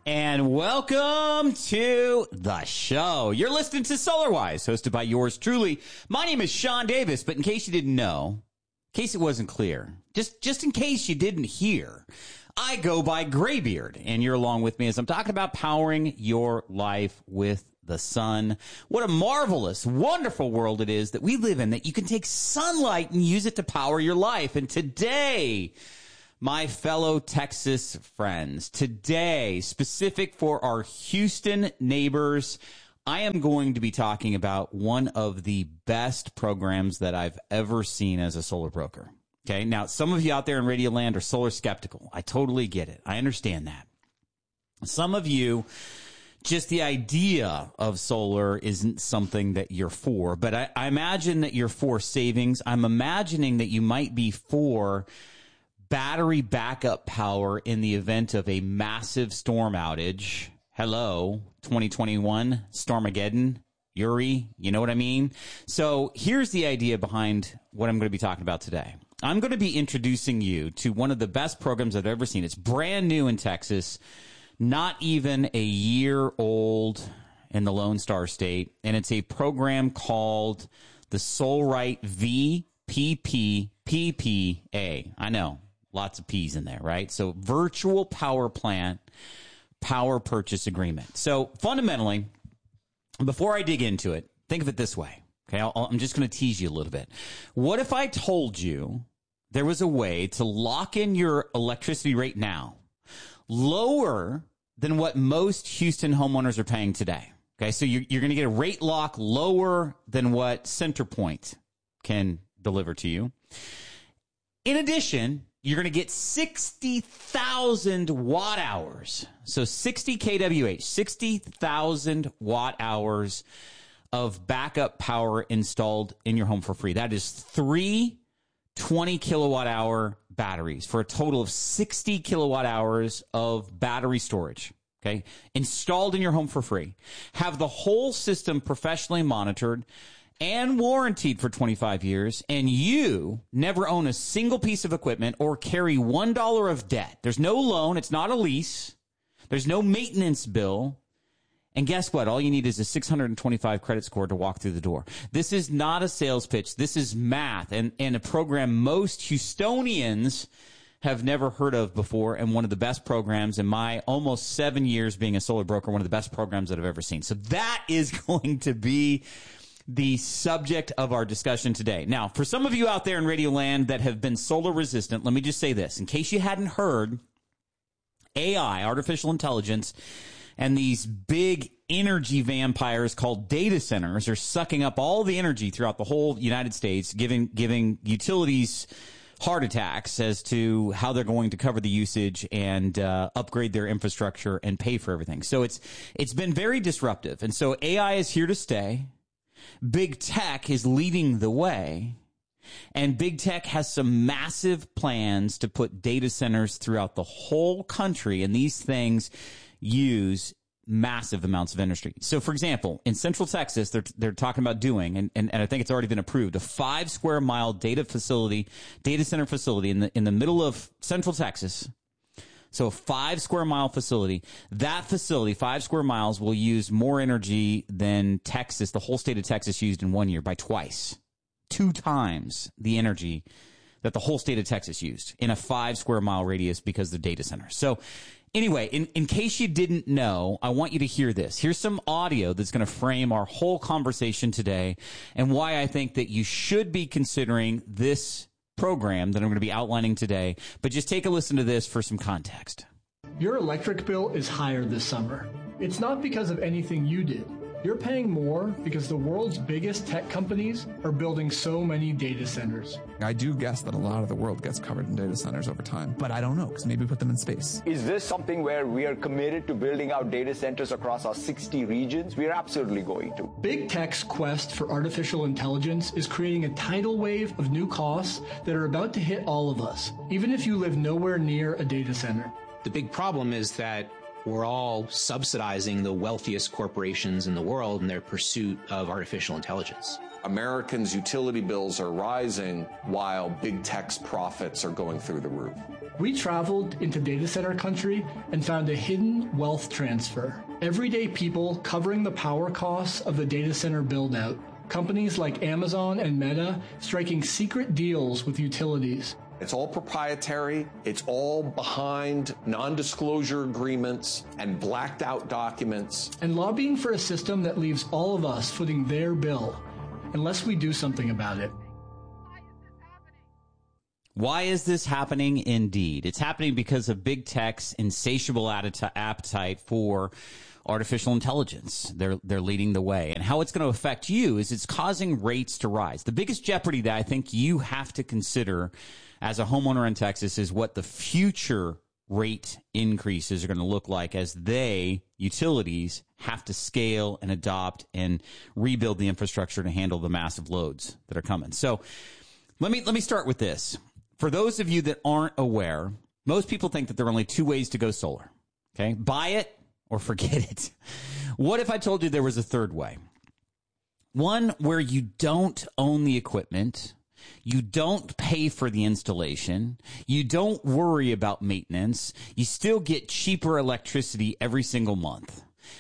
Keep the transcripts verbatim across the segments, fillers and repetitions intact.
And welcome to the show. You're listening to SolarWise, hosted by yours truly. My name is Sean Davis, but in case you didn't know, in case it wasn't clear, just, just in case you didn't hear, I go by Graybeard, and you're along with me as I'm talking about powering your life with the sun. What a marvelous, wonderful world it is that we live in, that you can take sunlight and use it to power your life. And today, my fellow Texas friends, today, specific for our Houston neighbors, I am going to be talking about one of the best programs that I've ever seen as a solar broker. Okay, now some of you out there in Radio Land are solar skeptical. I totally get it. I understand that. Some of you, just the idea of solar isn't something that you're for, but I, I imagine that you're for savings. I'm imagining that you might be for battery backup power in the event of a massive storm outage. Hello, twenty twenty-one, Stormageddon, Uri, you know what I mean? So here's the idea behind what I'm going to be talking about today. I'm going to be introducing you to one of the best programs I've ever seen. It's brand new in Texas, not even a year old in the Lone Star State, and it's a program called the SolRite V P P P P A. I know. Lots of P's in there, right? So virtual power plant, power purchase agreement. So fundamentally, before I dig into it, think of it this way. Okay, I'll, I'm just going to tease you a little bit. What if I told you there was a way to lock in your electricity rate now lower than what most Houston homeowners are paying today? Okay, so you're, you're going to get a rate lock lower than what CenterPoint can deliver to you. In addition, you're going to get sixty thousand watt hours. So sixty kilowatts, sixty thousand watt hours of backup power installed in your home for free. That is three twenty kilowatt hour batteries for a total of sixty kilowatt hours of battery storage. Okay. Installed in your home for free. Have the whole system professionally monitored and warranted for twenty-five years, and you never own a single piece of equipment or carry one dollar of debt. There's no loan. It's not a lease. There's no maintenance bill. And guess what? All you need is a six hundred twenty-five credit score to walk through the door. This is not a sales pitch. This is math and, and a program most Houstonians have never heard of before, and one of the best programs in my almost seven years being a solar broker, one of the best programs that I've ever seen. So that is going to be the subject of our discussion today. Now, for some of you out there in Radio Land that have been solar resistant, let me just say this. In case you hadn't heard, A I, artificial intelligence, and these big energy vampires called data centers are sucking up all the energy throughout the whole United States, giving giving utilities heart attacks as to how they're going to cover the usage and uh, upgrade their infrastructure and pay for everything. So it's it's been very disruptive. And so A I is here to stay. Big tech is leading the way, and big tech has some massive plans to put data centers throughout the whole country, and these things use massive amounts of energy. So, for example, in Central Texas, they're they're talking about doing, and, and, and I think it's already been approved, a five square mile data facility, data center facility in the in the middle of Central Texas. So a five square mile facility, that facility, five square miles, will use more energy than Texas, the whole state of Texas used in one year by twice, two times the energy that the whole state of Texas used in a five square mile radius because of the data center. So anyway, in, in case you didn't know, I want you to hear this. Here's some audio that's going to frame our whole conversation today and why I think that you should be considering this program that I'm going to be outlining today, but just take a listen to this for some context. Your electric bill is higher this summer. It's not because of anything you did. You're paying more because the world's biggest tech companies are building so many data centers. I do guess that a lot of the world gets covered in data centers over time, but I don't know, because maybe we put them in space. Is this something where we are committed to building out data centers across our sixty regions? We are absolutely going to. Big tech's quest for artificial intelligence is creating a tidal wave of new costs that are about to hit all of us, even if you live nowhere near a data center. The big problem is that we're all subsidizing the wealthiest corporations in the world in their pursuit of artificial intelligence. Americans' utility bills are rising while big tech's profits are going through the roof. We traveled into data center country and found a hidden wealth transfer. Everyday people covering the power costs of the data center build-out. Companies like Amazon and Meta striking secret deals with utilities. It's all proprietary. It's all behind non-disclosure agreements and blacked out documents. And lobbying for a system that leaves all of us footing their bill unless we do something about it. Why is this happening? Indeed. It's happening because of big tech's insatiable appetite for artificial intelligence. They're they're leading the way. And how it's going to affect you is it's causing rates to rise. The biggest jeopardy that I think you have to consider as a homeowner in Texas is what the future rate increases are going to look like as they, utilities, have to scale and adopt and rebuild the infrastructure to handle the massive loads that are coming. So let me let me start with this. For those of you that aren't aware, most people think that there are only two ways to go solar. Okay? Buy it or forget it. What if I told you there was a third way? One where you don't own the equipment, you don't pay for the installation, you don't worry about maintenance, you still get cheaper electricity every single month.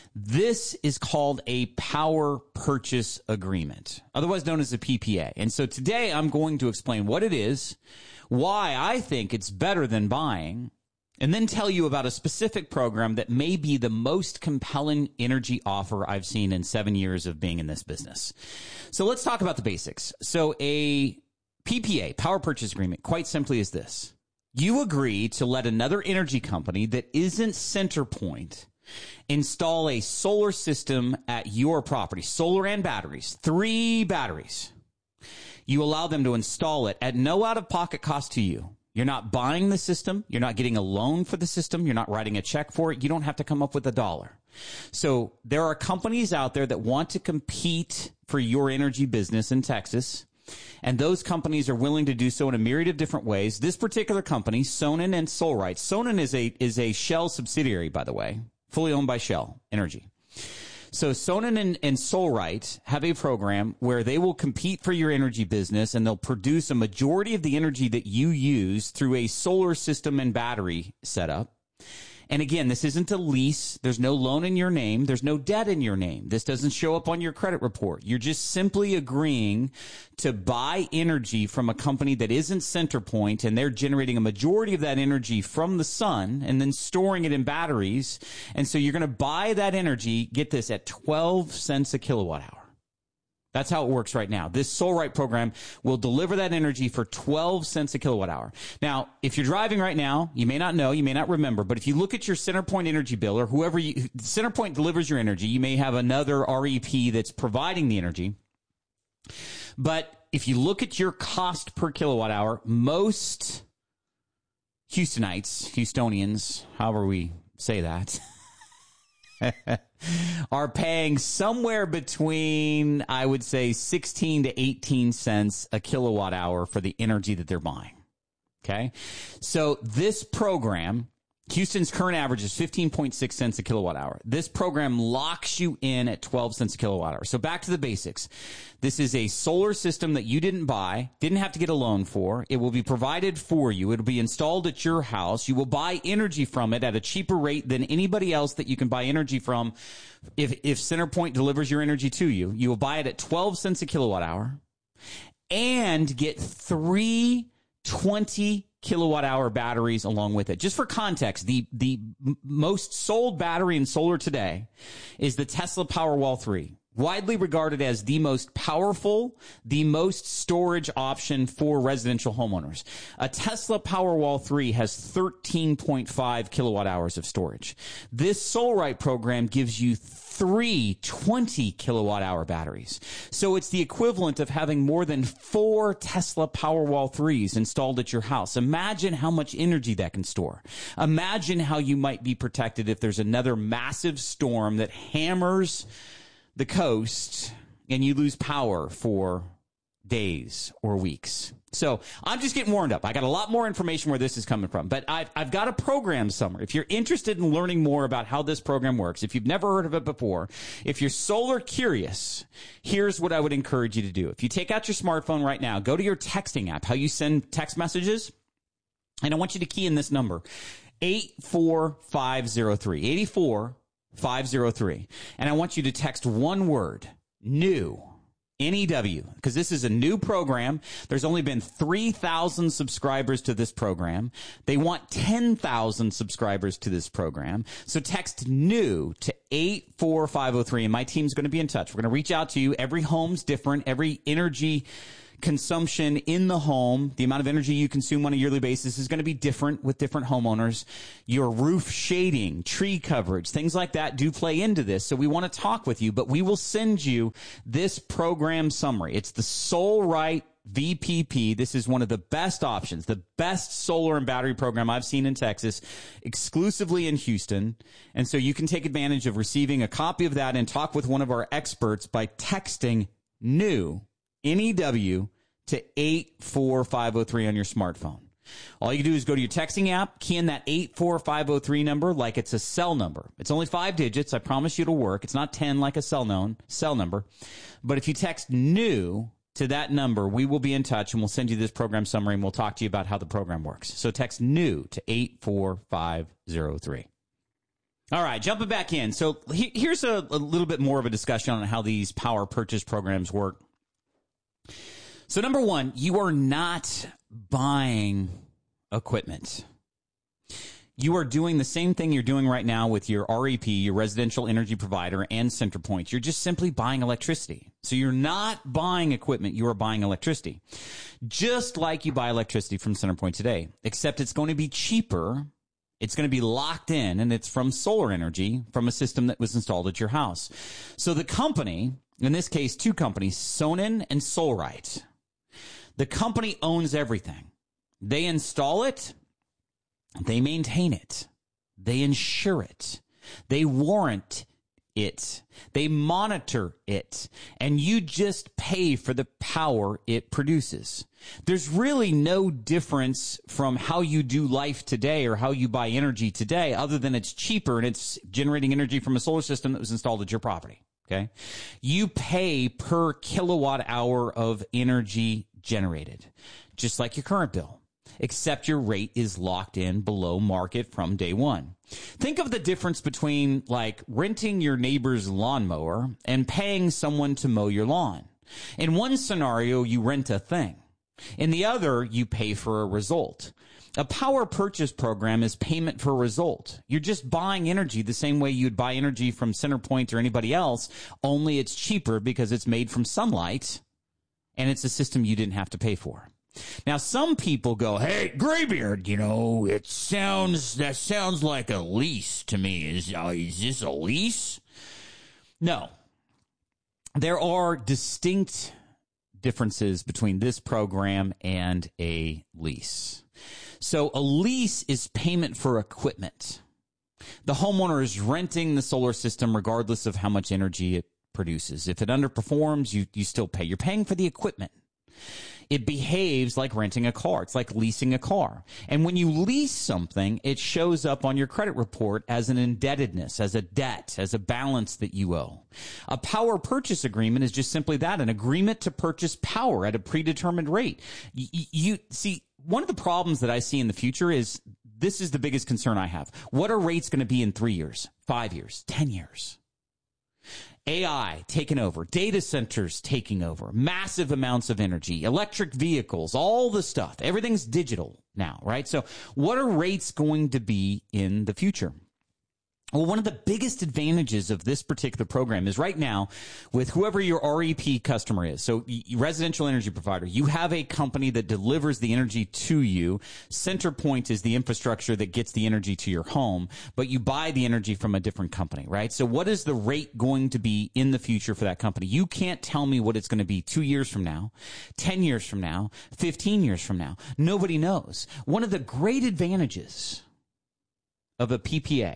This is called a power purchase agreement, otherwise known as a P P A. And so today I'm going to explain what it is, why I think it's better than buying, and then tell you about a specific program that may be the most compelling energy offer I've seen in seven years of being in this business. So let's talk about the basics. So a P P A, power purchase agreement, quite simply is this. You agree to let another energy company that isn't CenterPoint install a solar system at your property, solar and batteries, three batteries. You allow them to install it at no out-of-pocket cost to you. You're not buying the system. You're not getting a loan for the system. You're not writing a check for it. You don't have to come up with a dollar. So there are companies out there that want to compete for your energy business in Texas, and those companies are willing to do so in a myriad of different ways. This particular company, Sonnen and Solrite. Sonnen is a is a Shell subsidiary, by the way, fully owned by Shell Energy. So Sonnen and, and Solrite have a program where they will compete for your energy business, and they'll produce a majority of the energy that you use through a solar system and battery setup. And again, this isn't a lease. There's no loan in your name. There's no debt in your name. This doesn't show up on your credit report. You're just simply agreeing to buy energy from a company that isn't CenterPoint, and they're generating a majority of that energy from the sun and then storing it in batteries. And so you're going to buy that energy, get this, at twelve cents a kilowatt hour. That's how it works right now. This Solrite program will deliver that energy for twelve cents a kilowatt hour. Now, if you're driving right now, you may not know, you may not remember, but if you look at your CenterPoint energy bill, or whoever you, CenterPoint delivers your energy, you may have another R E P that's providing the energy. But if you look at your cost per kilowatt hour, most Houstonites, Houstonians, however we say that, are paying somewhere between, I would say, sixteen to eighteen cents a kilowatt hour for the energy that they're buying. Okay? So this program, Houston's current average is fifteen point six cents a kilowatt hour. This program locks you in at twelve cents a kilowatt hour. So back to the basics. This is a solar system that you didn't buy, didn't have to get a loan for. It will be provided for you. It'll be installed at your house. You will buy energy from it at a cheaper rate than anybody else that you can buy energy from. If, if CenterPoint delivers your energy to you, you will buy it at twelve cents a kilowatt hour and get three twenty kilowatt hour batteries along with it. Just for context, the the most sold battery in solar today is the Tesla Powerwall three, widely regarded as the most powerful, the most storage option for residential homeowners. A Tesla Powerwall three has thirteen point five kilowatt hours of storage. This Solrite program gives you three twenty kilowatt hour batteries. So it's the equivalent of having more than four Tesla Powerwall threes installed at your house. Imagine how much energy that can store. Imagine how you might be protected if there's another massive storm that hammers the coast and you lose power for days or weeks. So I'm just getting warmed up. I got a lot more information where this is coming from, but I've, I've got a program summary. If you're interested in learning more about how this program works, if you've never heard of it before, if you're solar curious, here's what I would encourage you to do. If you take out your smartphone right now, go to your texting app, how you send text messages, and I want you to key in this number, eight four five zero three, eight four five zero three, and I want you to text one word, new. N E W, because this is a new program. There's only been three thousand subscribers to this program. They want ten thousand subscribers to this program. So text new to eight four five zero three, and my team's going to be in touch. We're going to reach out to you. Every home's different. Every energy consumption in the home, the amount of energy you consume on a yearly basis is going to be different with different homeowners. Your roof shading, tree coverage, things like that do play into this. So we want to talk with you, but we will send you this program summary. It's the SolRite V P P. This is one of the best options, the best solar and battery program I've seen in Texas, exclusively in Houston. And so you can take advantage of receiving a copy of that and talk with one of our experts by texting new, N E W, to eight four five zero three on your smartphone. All you do is go to your texting app, key in that eight four five zero three number like it's a cell number. It's only five digits. I promise you it'll work. It's not ten like a cell known cell number. But if you text new to that number, we will be in touch and we'll send you this program summary and we'll talk to you about how the program works. So text new to eight four five zero three. All right, jumping back in. So he, here's a, a little bit more of a discussion on how these power purchase programs work. So number one, you are not buying equipment. You are doing the same thing you're doing right now with your R E P, your residential energy provider, and CenterPoint. You're just simply buying electricity. So you're not buying equipment, you are buying electricity. Just like you buy electricity from CenterPoint today, except it's going to be cheaper. It's going to be locked in, and it's from solar energy from a system that was installed at your house. So the company, in this case, two companies, Sonnen and SolRite. The company owns everything. They install it. They maintain it. They insure it. They warrant it. They monitor it. And you just pay for the power it produces. There's really no difference from how you do life today or how you buy energy today, other than it's cheaper and it's generating energy from a solar system that was installed at your property. Okay. You pay per kilowatt hour of energy generated, just like your current bill, except your rate is locked in below market from day one. Think of the difference between like renting your neighbor's lawnmower and paying someone to mow your lawn. In one scenario, you rent a thing. In the other, you pay for a result. A power purchase program is payment for a result. You're just buying energy the same way you'd buy energy from CenterPoint or anybody else, only it's cheaper because it's made from sunlight and it's a system you didn't have to pay for. Now, some people go, hey, Graybeard, you know, it sounds, that sounds like a lease to me. Is, uh, is this a lease? No. There are distinct differences between this program and a lease. So a lease is payment for equipment. The homeowner is renting the solar system regardless of how much energy it produces. If it underperforms, you, you still pay. You're paying for the equipment. It behaves like renting a car. It's like leasing a car. And when you lease something, it shows up on your credit report as an indebtedness, as a debt, as a balance that you owe. A power purchase agreement is just simply that, an agreement to purchase power at a predetermined rate. You, you see, one of the problems that I see in the future is, this is the biggest concern I have. What are rates going to be in three years, five years, ten years? A I taking over, data centers taking over, massive amounts of energy, electric vehicles, all the stuff. Everything's digital now, right? So what are rates going to be in the future? Well, one of the biggest advantages of this particular program is right now with whoever your R E P customer is. So residential energy provider, you have a company that delivers the energy to you. CenterPoint is the infrastructure that gets the energy to your home, but you buy the energy from a different company, right? So what is the rate going to be in the future for that company? You can't tell me what it's going to be two years from now, ten years from now, fifteen years from now. Nobody knows. One of the great advantages of a P P A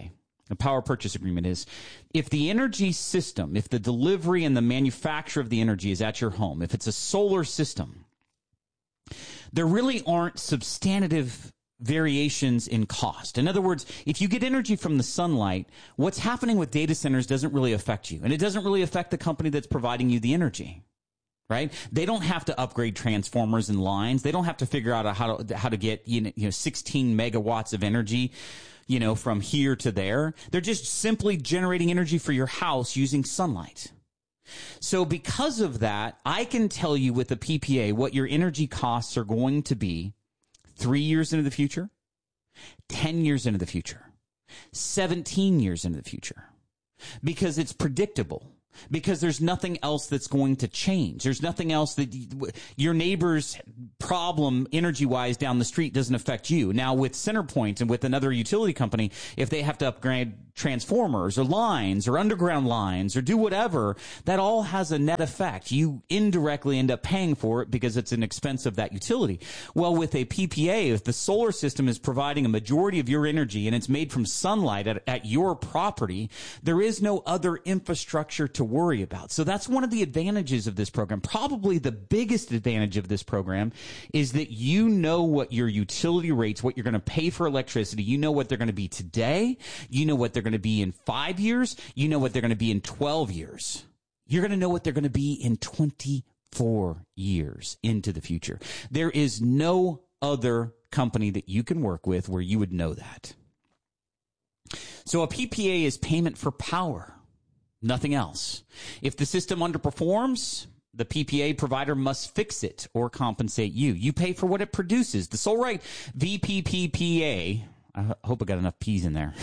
a power purchase agreement is, if the energy system, if the delivery and the manufacture of the energy is at your home, if it's a solar system, there really aren't substantive variations in cost. In other words, if you get energy from the sunlight, what's happening with data centers doesn't really affect you. And it doesn't really affect the company that's providing you the energy, right? They don't have to upgrade transformers and lines. They don't have to figure out how to, how to get, you know, you know, sixteen megawatts of energy, you know, from here to there. They're just simply generating energy for your house using sunlight. So because of that, I can tell you with the P P A what your energy costs are going to be three years into the future, ten years into the future, seventeen years into the future, because it's predictable. Because there's nothing else that's going to change. There's nothing else that your neighbor's problem energy-wise down the street doesn't affect you. Now, with CenterPoint and with another utility company, if they have to upgrade transformers or lines or underground lines or do whatever, that all has a net effect. You indirectly end up paying for it because it's an expense of that utility. Well, with a P P A, if the solar system is providing a majority of your energy and it's made from sunlight at, at your property, there is no other infrastructure to worry about. So that's one of the advantages of this program. Probably the biggest advantage of this program is that you know what your utility rates, what you're going to pay for electricity. You know what they're going to be today. You know what they're going to be in five years. You know what they're going to be in twelve years. You're going to know what they're going to be in twenty-four years into the future. There is no other company that you can work with where you would know that. So a P P A is payment for power. Nothing else. If the system underperforms, the P P A provider must fix it or compensate you. You pay for what it produces. The Solright V P P P A, I hope I got enough P's in there.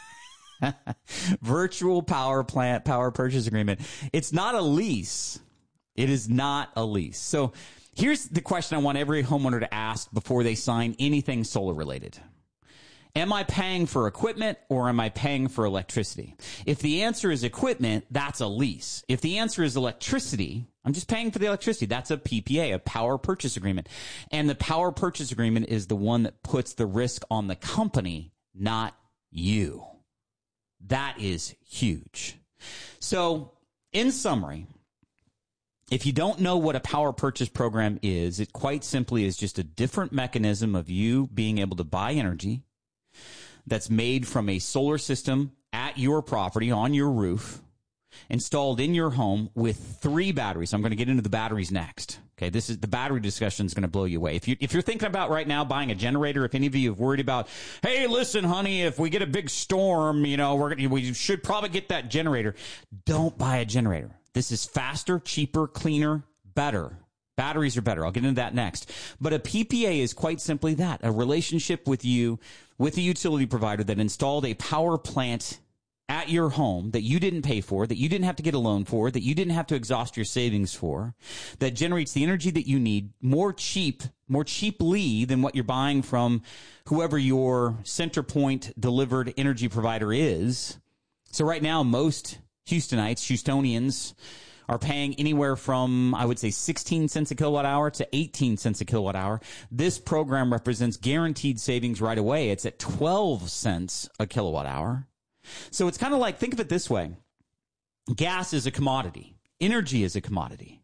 Virtual Power Plant Power Purchase Agreement. It's not a lease. It is not a lease. So here's the question I want every homeowner to ask before they sign anything solar related. Am I paying for equipment or am I paying for electricity? If the answer is equipment, that's a lease. If the answer is electricity, I'm just paying for the electricity. That's a P P A, a power purchase agreement. And the power purchase agreement is the one that puts the risk on the company, not you. That is huge. So, in summary, if you don't know what a power purchase program is, it quite simply is just a different mechanism of you being able to buy energy that's made from a solar system at your property, on your roof, installed in your home with three batteries. I'm going to get into the batteries next. Okay, this is the battery discussion is going to blow you away. If you if you're thinking about right now buying a generator, if any of you have worried about, hey, listen, honey, if we get a big storm, you know, we're gonna, we should probably get that generator. Don't buy a generator. This is faster, cheaper, cleaner, better. Batteries are better. I'll get into that next. But a P P A is quite simply that, a relationship with you, with a utility provider that installed a power plant at your home that you didn't pay for, that you didn't have to get a loan for, that you didn't have to exhaust your savings for, that generates the energy that you need more cheap, more cheaply than what you're buying from whoever your CenterPoint delivered energy provider is. So right now, most Houstonites, Houstonians, are paying anywhere from, I would say, sixteen cents a kilowatt hour to eighteen cents a kilowatt hour. This program represents guaranteed savings right away. It's at twelve cents a kilowatt hour. So it's kind of like, think of it this way. Gas is a commodity. Energy is a commodity.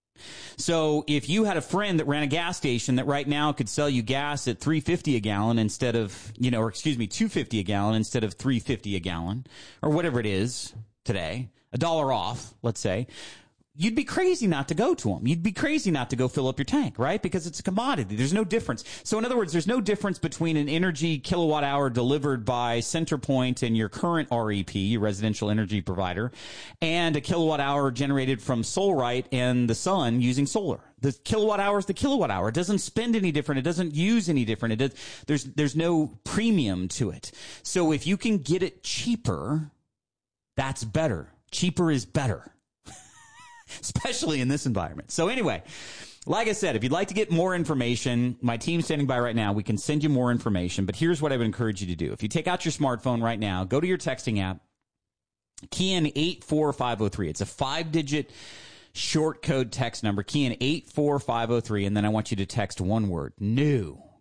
So if you had a friend that ran a gas station that right now could sell you gas at three fifty a gallon instead of, you know, or excuse me, two fifty a gallon instead of three fifty a gallon, or whatever it is today, a dollar off, let's say, you'd be crazy not to go to them. You'd be crazy not to go fill up your tank, right? Because it's a commodity. There's no difference. So in other words, there's no difference between an energy kilowatt hour delivered by CenterPoint and your current R E P, your residential energy provider, and a kilowatt hour generated from Solright and the sun using solar. The kilowatt hour is the kilowatt hour. It doesn't spend any different. It doesn't use any different. It does, there's, there's no premium to it. So if you can get it cheaper, that's better. Cheaper is better. Especially in this environment. So anyway, like I said, if you'd like to get more information, my team's standing by right now. We can send you more information. But here's what I would encourage you to do. If you take out your smartphone right now, go to your texting app, key in eight four five oh three. It's a five-digit short code text number. Key in eight four five oh three, and then I want you to text one word, new.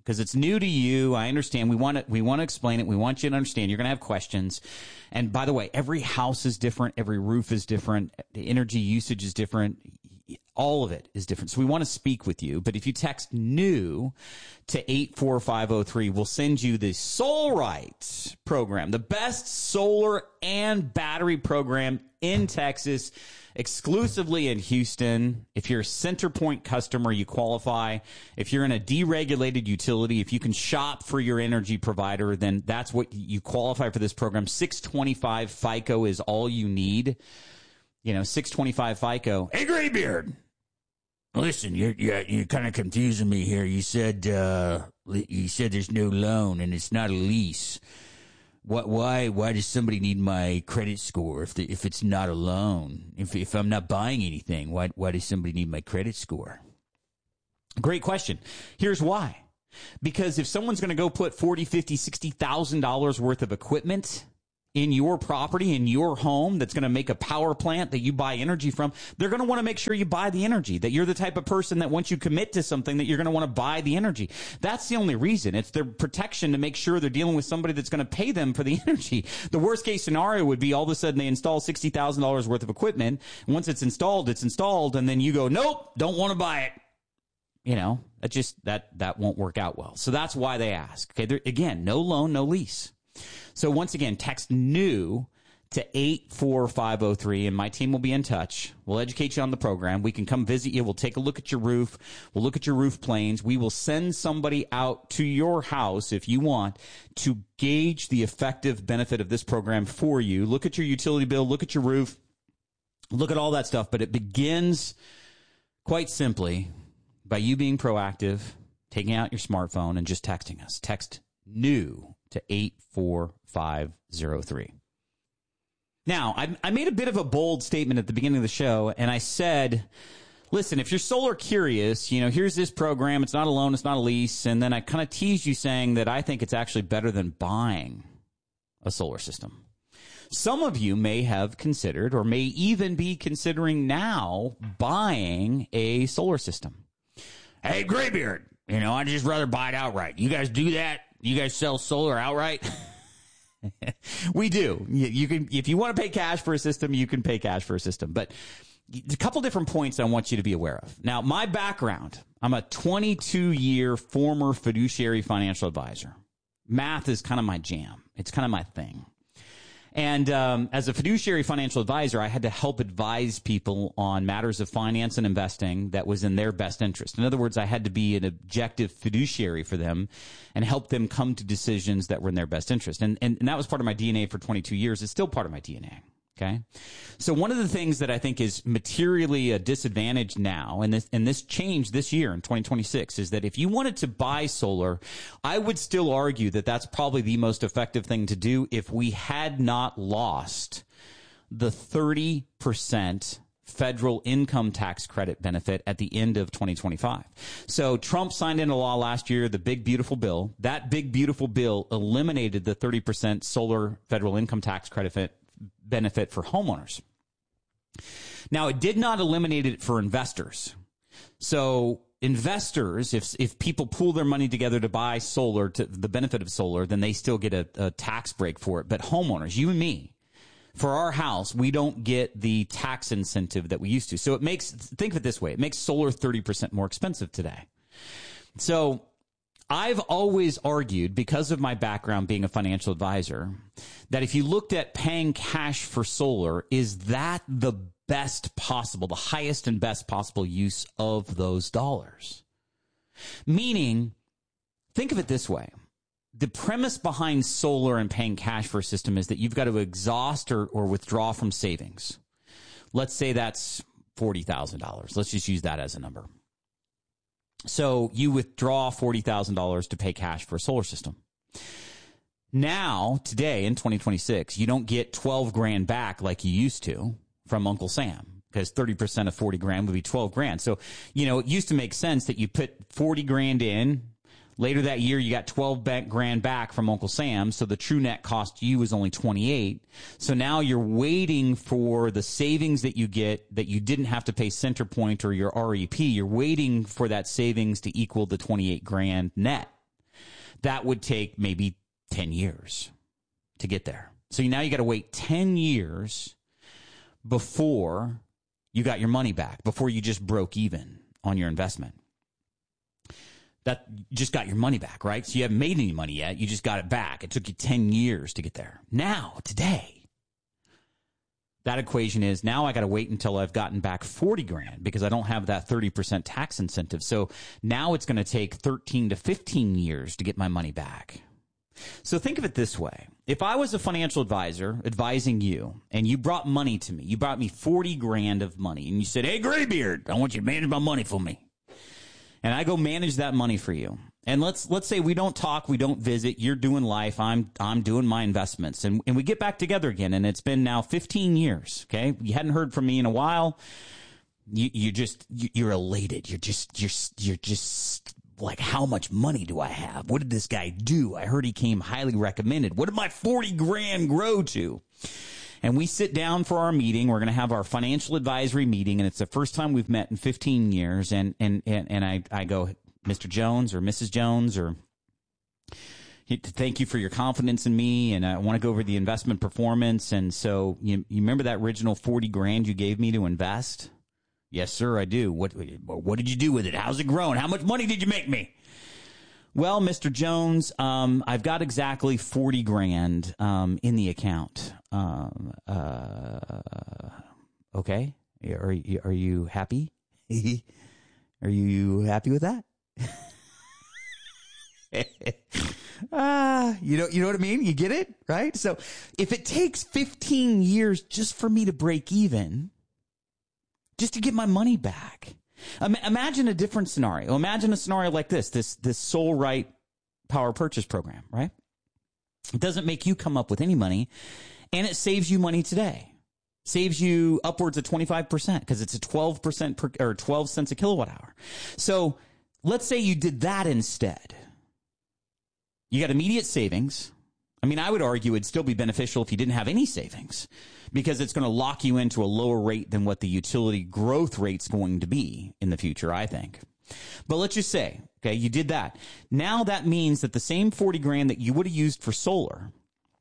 because it's new to you. I understand. We want to, we want to explain it. We want you to understand. You're going to have questions. And by the way, every house is different. Every roof is different. The energy usage is different. All of it is different. So we want to speak with you. But if you text NEW to eight four five oh three, we'll send you the SolRite program, the best solar and battery program in Texas, exclusively in Houston. If you're a CenterPoint customer, you qualify. If you're in a deregulated utility, if you can shop for your energy provider, then that's what you qualify for this program. six twenty-five FICO is all you need. You know, six twenty-five FICO. Hey, Graybeard. Listen, you're you're, you're kind of confusing me here. You said uh, you said there's no loan and it's not a lease. What? Why? Why does somebody need my credit score if the, if it's not a loan? If if I'm not buying anything, why why does somebody need my credit score? Great question. Here's why. Because if someone's going to go put forty, fifty, sixty thousand dollars worth of equipment in your property, in your home, that's going to make a power plant that you buy energy from, they're going to want to make sure you buy the energy, that you're the type of person that once you commit to something that you're going to want to buy the energy. That's the only reason. It's their protection to make sure they're dealing with somebody that's going to pay them for the energy. The worst case scenario would be all of a sudden they install sixty thousand dollars worth of equipment. Once it's installed, it's installed, and then you go, nope, don't want to buy it. You know, that just, that, that won't work out well. So that's why they ask. Okay. There, again, no loan, no lease. So once again, text NEW to eight four five oh three, and my team will be in touch. We'll educate you on the program. We can come visit you. We'll take a look at your roof. We'll look at your roof planes. We will send somebody out to your house, if you want, to gauge the effective benefit of this program for you. Look at your utility bill. Look at your roof. Look at all that stuff. But it begins quite simply by you being proactive, taking out your smartphone, and just texting us. Text NEW to eight four five oh three. Now, I, I made a bit of a bold statement at the beginning of the show, and I said, listen, if you're solar curious, you know, here's this program. It's not a loan. It's not a lease. And then I kind of teased you saying that I think it's actually better than buying a solar system. Some of you may have considered, or may even be considering now, buying a solar system. Hey, Graybeard, you know, I'd just rather buy it outright. You guys do that? You guys sell solar outright? We do. You, you can, if you want to pay cash for a system, you can pay cash for a system. But a couple different points I want you to be aware of. Now, my background, I'm a twenty-two year former fiduciary financial advisor. Math is kind of my jam. It's kind of my thing. And um, as a fiduciary financial advisor, I had to help advise people on matters of finance and investing that was in their best interest. In other words, I had to be an objective fiduciary for them and help them come to decisions that were in their best interest. And, and, and that was part of my D N A for twenty-two years. It's still part of my D N A. Okay. So one of the things that I think is materially a disadvantage now, and this, and this changed this year in twenty twenty-six, is that if you wanted to buy solar, I would still argue that that's probably the most effective thing to do if we had not lost the thirty percent federal income tax credit benefit at the end of twenty twenty-five. So Trump signed into law last year, the big, beautiful bill. That big, beautiful bill eliminated the thirty percent solar federal income tax credit benefit for homeowners. Now, it did not eliminate it for investors. So investors, if if people pool their money together to buy solar, to the benefit of solar, then they still get a, a tax break for it. But homeowners, you and me, for our house, we don't get the tax incentive that we used to. So it makes, think of it this way, it makes solar thirty percent more expensive today. So I've always argued, because of my background being a financial advisor, that if you looked at paying cash for solar, is that the best possible, the highest and best possible use of those dollars? Meaning, think of it this way. The premise behind solar and paying cash for a system is that you've got to exhaust or, or withdraw from savings. Let's say that's forty thousand dollars. Let's just use that as a number. So you withdraw forty thousand dollars to pay cash for a solar system. Now, today in twenty twenty-six, you don't get twelve grand back like you used to from Uncle Sam, because thirty percent of forty grand would be twelve grand. So, you know, it used to make sense that you put forty grand in. Later that year, you got twelve grand back from Uncle Sam, so the true net cost to you is only twenty-eight. So now you're waiting for the savings that you get that you didn't have to pay CenterPoint or your R E P. You're waiting for that savings to equal the twenty-eight grand net. that would take maybe ten years to get there. So now you got to wait ten years before you got your money back, before you just broke even on your investment. That you just got your money back, right? So you haven't made any money yet. You just got it back. It took you ten years to get there. Now, today, that equation is now I got to wait until I've gotten back forty grand because I don't have that thirty percent tax incentive. So now it's going to take thirteen to fifteen years to get my money back. So think of it this way. If I was a financial advisor advising you and you brought money to me, you brought me forty grand of money and you said, hey, Graybeard, I want you to manage my money for me. And I go manage that money for you. And let's let's say we don't talk, we don't visit, you're doing life, I'm I'm doing my investments. And, and we get back together again, and it's been now fifteen years, okay? You hadn't heard from me in a while. You you just you're elated. You're just you're you're just like, how much money do I have? What did this guy do? I heard he came highly recommended. What did my forty grand grow to? And we sit down for our meeting. We're going to have our financial advisory meeting, and it's the first time we've met in fifteen years. And and and, and I, I go, Mister Jones or Missus Jones, or thank you for your confidence in me, and I want to go over the investment performance. And so you, you remember that original forty grand you gave me to invest? Yes, sir, I do. What what did you do with it? How's it grown? How much money did you make me? Well, Mister Jones, um, I've got exactly forty grand um, in the account. Um, uh, okay, are you, are you happy? Are you happy with that? Ah, uh, you know, you know what I mean? You get it, right? So if it takes fifteen years just for me to break even, just to get my money back. Imagine a different scenario. Imagine a scenario like this, this, this SolRite power purchase program, right? It doesn't make you come up with any money, and it saves you money today. Saves you upwards of twenty-five percent because it's a twelve percent per, or twelve cents a kilowatt hour. So let's say you did that instead. You got immediate savings. I mean, I would argue it'd still be beneficial if you didn't have any savings, because it's going to lock you into a lower rate than what the utility growth rate's going to be in the future, I think. But let's just say, okay, you did that. Now that means that the same forty grand that you would have used for solar,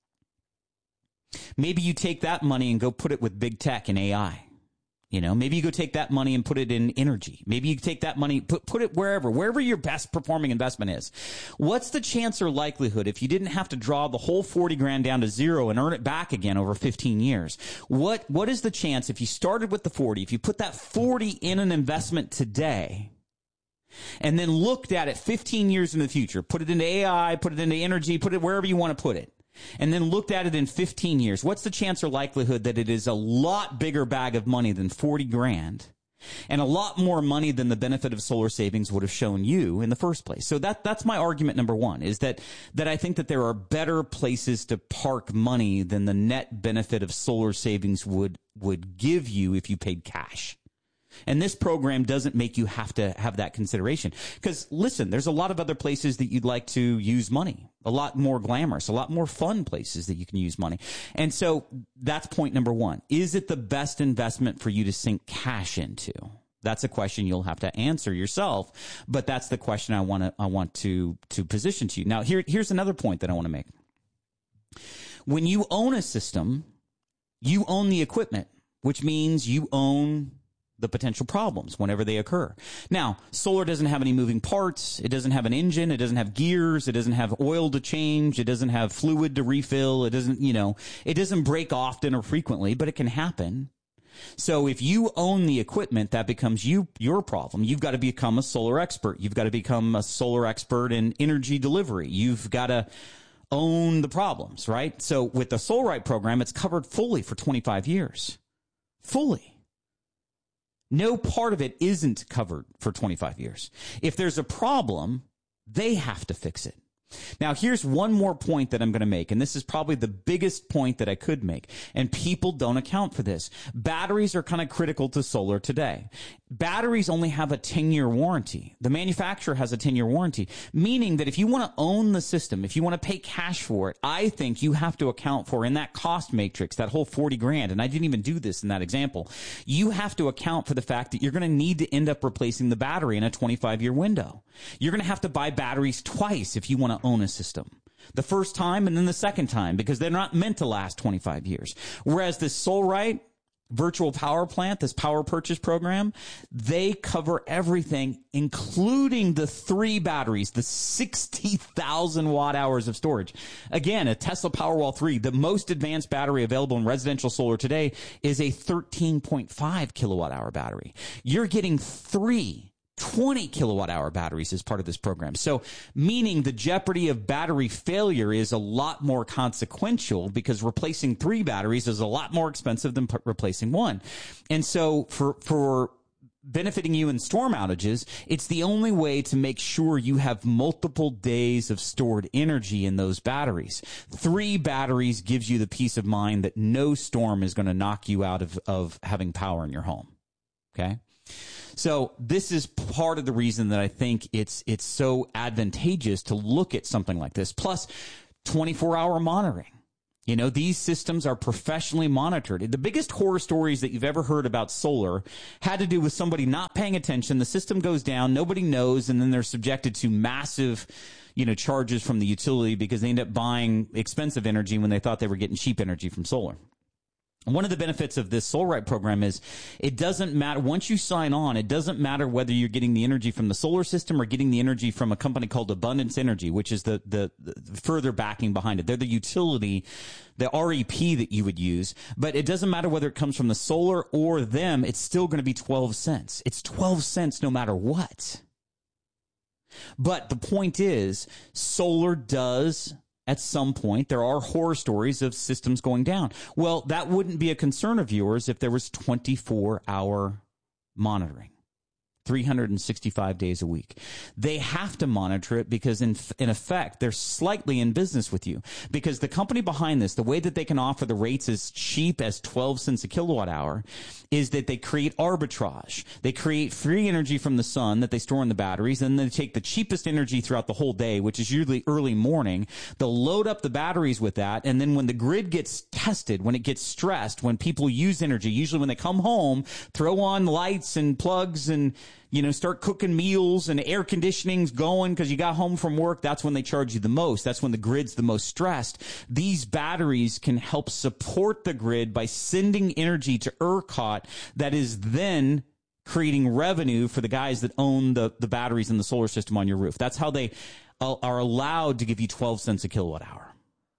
maybe you take that money and go put it with big tech and A I. You know, maybe you go take that money and put it in energy. Maybe you take that money, put put it wherever, wherever your best performing investment is. What's the chance or likelihood if you didn't have to draw the whole forty grand down to zero and earn it back again over fifteen years? What what is the chance if you started with the forty, if you put that forty in an investment today and then looked at it fifteen years in the future, put it into A I, put it into energy, put it wherever you want to put it, and then looked at it in fifteen years, what's the chance or likelihood that it is a lot bigger bag of money than forty grand and a lot more money than the benefit of solar savings would have shown you in the first place? So that that's my argument number one, is that that I think that there are better places to park money than the net benefit of solar savings would would give you if you paid cash. And this program doesn't make you have to have that consideration. Because, listen, there's a lot of other places that you'd like to use money. A lot more glamorous, a lot more fun places that you can use money. And so that's point number one. Is it the best investment for you to sink cash into? That's a question you'll have to answer yourself. But that's the question I want to I want to to position to you. Now, here here's another point that I want to make. When you own a system, you own the equipment, which means you own the potential problems whenever they occur. Now, solar doesn't have any moving parts. It doesn't have an engine. It doesn't have gears. It doesn't have oil to change. It doesn't have fluid to refill. It doesn't, you know, it doesn't break often or frequently, but it can happen. So if you own the equipment, that becomes you, your problem. You've got to become a solar expert. You've got to become a solar expert in energy delivery. You've got to own the problems, right? So with the SolRite program, it's covered fully for twenty-five years. Fully. No part of it isn't covered for twenty-five years. If there's a problem, they have to fix it. Now, here's one more point that I'm going to make, and this is probably the biggest point that I could make, and people don't account for this. Batteries are kind of critical to solar today. Batteries only have a ten-year warranty. The manufacturer has a ten-year warranty, meaning that if you want to own the system, if you want to pay cash for it, I think you have to account for, in that cost matrix, that whole forty grand, and I didn't even do this in that example, you have to account for the fact that you're going to need to end up replacing the battery in a twenty-five year window. You're going to have to buy batteries twice if you want to to own a system. The first time and then the second time, because they're not meant to last twenty-five years. Whereas this SolRite virtual power plant, this power purchase program, they cover everything, including the three batteries, the sixty thousand watt hours of storage. Again, a Tesla Powerwall three, the most advanced battery available in residential solar today, is a thirteen point five kilowatt hour battery. You're getting three twenty kilowatt hour batteries as part of this program. So meaning the jeopardy of battery failure is a lot more consequential, because replacing three batteries is a lot more expensive than p- replacing one. And so for, for benefiting you in storm outages, it's the only way to make sure you have multiple days of stored energy in those batteries. Three batteries gives you the peace of mind that no storm is going to knock you out of, of having power in your home. Okay. So this is part of the reason that I think it's it's so advantageous to look at something like this. Plus, twenty-four hour monitoring. You know, these systems are professionally monitored. The biggest horror stories that you've ever heard about solar had to do with somebody not paying attention. The system goes down, nobody knows, and then they're subjected to massive, you know, charges from the utility because they end up buying expensive energy when they thought they were getting cheap energy from solar. One of the benefits of this SolRite program is it doesn't matter. Once you sign on, it doesn't matter whether you're getting the energy from the solar system or getting the energy from a company called Abundance Energy, which is the, the, the further backing behind it. They're the utility, the R E P that you would use. But it doesn't matter whether it comes from the solar or them. It's still going to be twelve cents. It's twelve cents no matter what. But the point is, solar does... At some point, there are horror stories of systems going down. Well, that wouldn't be a concern of yours if there was twenty-four hour monitoring, three hundred sixty-five days a week. They have to monitor it because, in, in effect, they're slightly in business with you. Because the company behind this, the way that they can offer the rates as cheap as twelve cents a kilowatt hour, is that they create arbitrage. They create free energy from the sun that they store in the batteries, and then they take the cheapest energy throughout the whole day, which is usually early morning. They'll load up the batteries with that, and then when the grid gets tested, when it gets stressed, when people use energy, usually when they come home, throw on lights and plugs and, you know, start cooking meals and air conditioning's going because you got home from work, that's when they charge you the most. That's when the grid's the most stressed. These batteries can help support the grid by sending energy to ERCOT that is then creating revenue for the guys that own the, the batteries in the solar system on your roof. That's how they are allowed to give you twelve cents a kilowatt hour.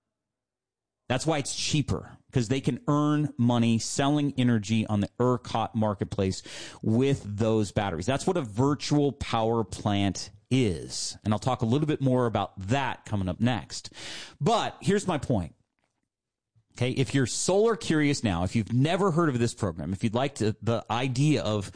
That's why it's cheaper, because they can earn money selling energy on the ERCOT marketplace with those batteries. That's what a virtual power plant is. And I'll talk a little bit more about that coming up next. But here's my point. Okay, if you're solar curious now, if you've never heard of this program, if you'd like to, the idea of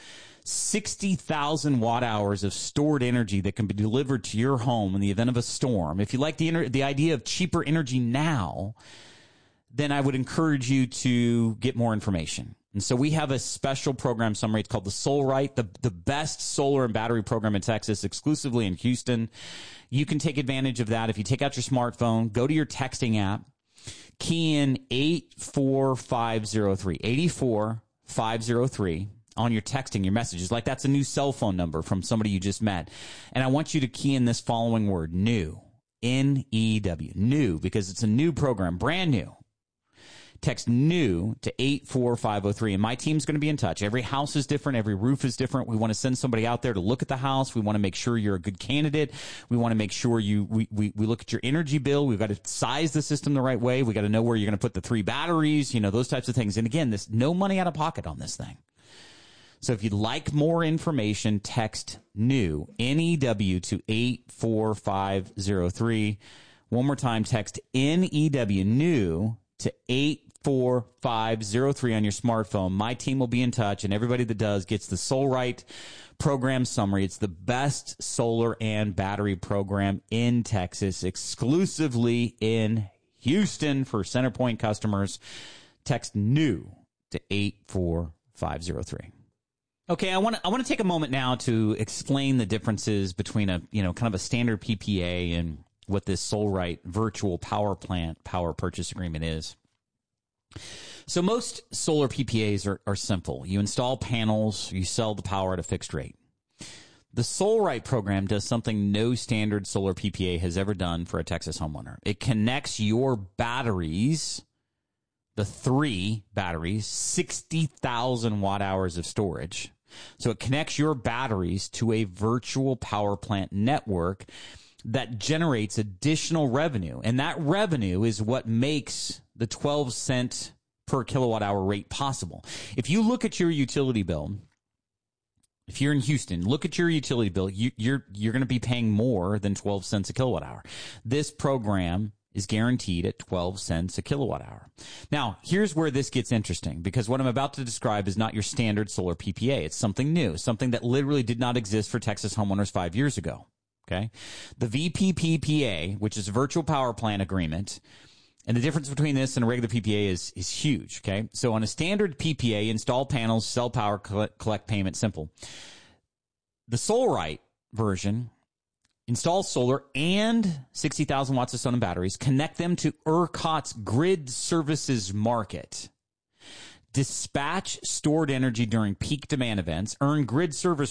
sixty thousand watt hours of stored energy that can be delivered to your home in the event of a storm, if you like the the idea of cheaper energy now, then I would encourage you to get more information. And so we have a special program summary. It's called the SolRite, the, the best solar and battery program in Texas, exclusively in Houston. You can take advantage of that. If you take out your smartphone, go to your texting app, key in eight four five zero three, eight four five zero three on your texting, your messages. Like that's a new cell phone number from somebody you just met. And I want you to key in this following word, new, N E W, new, because it's a new program, brand new. Text new to eight four five zero three, and my team's going to be in touch. Every house is different. Every roof is different. We want to send somebody out there to look at the house. We want to make sure you're a good candidate. We want to make sure you we, we, we look at your energy bill. We've got to size the system the right way. We got to know where you're going to put the three batteries, you know, those types of things. And again, this no money out of pocket on this thing. So if you'd like more information, text new, N E W, to eight four five zero three. One more time, text N E W, new, to eight four five zero three on your smartphone. My team will be in touch, and everybody that does gets the SolRite program summary. It's the best solar and battery program in Texas, exclusively in Houston for CenterPoint customers. Text new to eight four five zero three. Okay, I want to I want to take a moment now to explain the differences between a, you know, kind of a standard P P A and what this SolRite virtual power plant power purchase agreement is. So most solar P P As are, are simple. You install panels, you sell the power at a fixed rate. The SolRite program does something no standard solar P P A has ever done for a Texas homeowner. It connects your batteries, the three batteries, sixty thousand watt hours of storage. So it connects your batteries to a virtual power plant network that generates additional revenue. And that revenue is what makes the twelve cent per kilowatt hour rate possible. If you look at your utility bill, if you're in Houston, look at your utility bill, you, you're you're going to be paying more than twelve cents a kilowatt hour. This program is guaranteed at twelve cents a kilowatt hour. Now, here's where this gets interesting, because what I'm about to describe is not your standard solar P P A. It's something new, something that literally did not exist for Texas homeowners five years ago. Okay, the V P P P A, which is a virtual power plant agreement, and the difference between this and a regular P P A is is huge. Okay, so on a standard P P A, install panels, sell power, collect, collect payment, simple. The SolRite version installs solar and sixty thousand watts of sun and batteries, connect them to ERCOT's grid services market, dispatch stored energy during peak demand events, earn grid service